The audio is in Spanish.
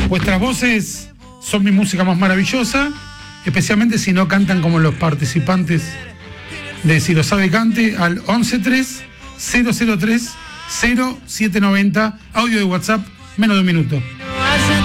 Vuestras voces son mi música más maravillosa, especialmente si no cantan como los participantes de Si lo sabe cante al 113-003-0790, audio de WhatsApp, menos de un minuto.